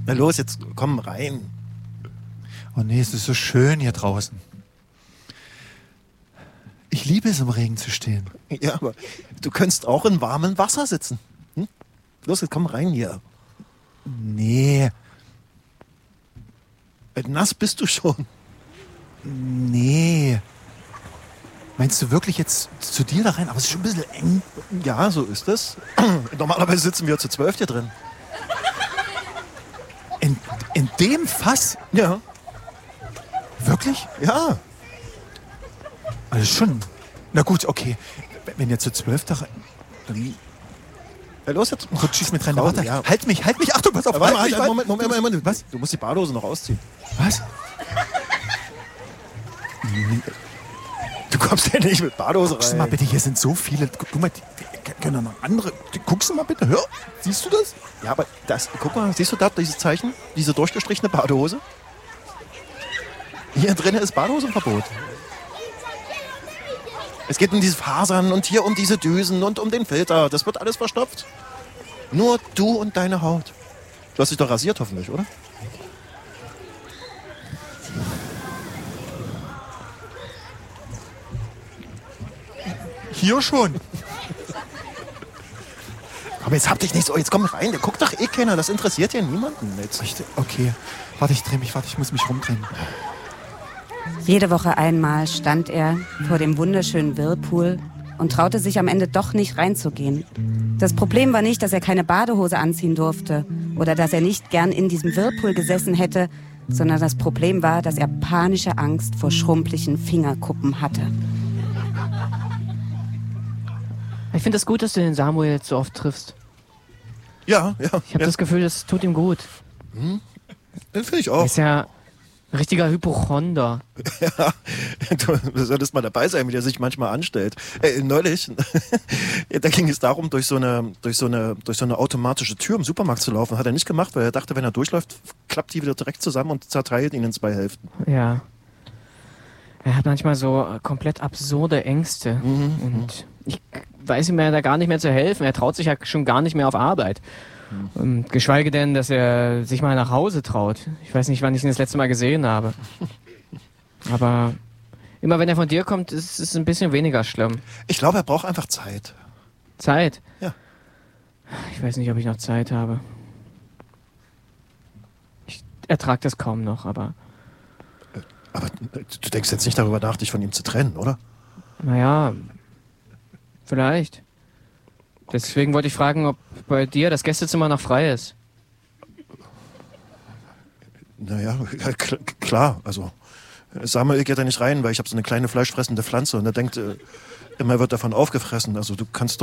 Na los, jetzt komm rein. Oh nee, es ist so schön hier draußen. Ich liebe es, im Regen zu stehen. Ja, aber du könntest auch in warmem Wasser sitzen. Hm? Los, jetzt komm rein hier. Nee, Nass bist du schon. nee. Meinst du wirklich jetzt zu dir da rein? Aber es ist schon ein bisschen eng. Ja, so ist es. Normalerweise sitzen wir zu 12 hier drin. In dem Fass? Ja. Wirklich? Ja. Also schon. Na gut, okay. Wenn ihr zu 12 da rein... Dann Ja, los jetzt. rutsche ich mit rein. Frau, Warte, ja. halt mich. Achtung, pass auf. Aber warte, halt mich, Moment. Was? Du musst die Badehose noch ausziehen. Was? Du kommst ja nicht mit Badehose Guckst du rein. mal bitte, hier sind so viele. Guck mal, die können noch andere. Guckst du mal bitte, hör. Siehst du das? Ja, aber das, guck mal, siehst du da dieses Zeichen? Diese durchgestrichene Badehose? Hier drinnen ist Badehosenverbot. Es geht um diese Fasern und hier um diese Düsen und um den Filter. Das wird alles verstopft. Nur du und deine Haut. Du hast dich doch rasiert hoffentlich, oder? Hier schon. Aber jetzt hab dich nicht so, jetzt komm rein. Der guckt doch eh keiner. Das interessiert ja niemanden jetzt. Okay. Warte, ich muss mich rumdrehen. Jede Woche einmal stand er vor dem wunderschönen Whirlpool und traute sich am Ende doch nicht reinzugehen. Das Problem war nicht, dass er keine Badehose anziehen durfte oder dass er nicht gern in diesem Whirlpool gesessen hätte, sondern das Problem war, dass er panische Angst vor schrumpeligen Fingerkuppen hatte. Ich finde es gut, dass du den Samuel jetzt so oft triffst. Ja. Ich habe das Gefühl, das tut ihm gut. Das finde ich Er auch. ist ja ein richtiger Hypochonder. Ja, du solltest mal dabei sein, wie der sich manchmal anstellt. Neulich, da ging es darum, durch so eine automatische Tür im Supermarkt zu laufen. Hat er nicht gemacht, weil er dachte, wenn er durchläuft, klappt die wieder direkt zusammen und zerteilt ihn in 2 Hälften. Ja. Er hat manchmal so komplett absurde Ängste. Und ich weiß ihm ja da gar nicht mehr zu helfen. Er traut sich ja schon gar nicht mehr auf Arbeit. Geschweige denn, dass er sich mal nach Hause traut. Ich weiß nicht, wann ich ihn das letzte Mal gesehen habe. Aber immer wenn er von dir kommt, ist es ein bisschen weniger schlimm. Ich glaube, er braucht einfach Zeit. Zeit? Ja. Ich weiß nicht, ob ich noch Zeit habe. Ich ertrage das kaum noch, aber... Aber du denkst jetzt nicht darüber nach, dich von ihm zu trennen, oder? Naja, vielleicht. Deswegen wollte ich fragen, ob bei dir das Gästezimmer noch frei ist. Naja, klar. Also, Samuel geht da nicht rein, weil ich habe so eine kleine fleischfressende Pflanze und er denkt, immer wird davon aufgefressen. Also du kannst